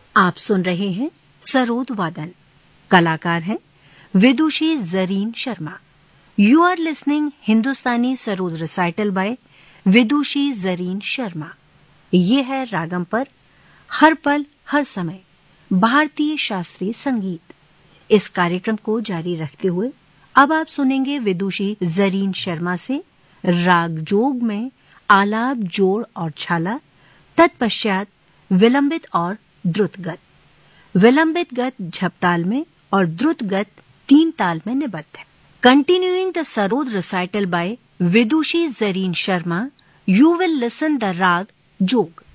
आप सुन रहे हैं सरोद वादन। कलाकार हैं विदुषी Zareen Sharma. You are listening Hindustani sarod recital bye विदुषी जरीन शर्मा। ये है रागम पर हर पल हर समय भारतीय शास्त्रीय संगीत। इस कार्यक्रम को जारी रखते हुए अब आप सुनेंगे विदुषी जरीन शर्मा से राग जोग में आलाप, जोड़ और छाला, तत्पश्चात विलंबित और द्रुतगत। विलंबित गत झपताल में और द्रुतगत 3 ताल में निबद्ध है। Continuing the sarod recital bye Vidushi Zareen Sharma, you will listen the rag jog.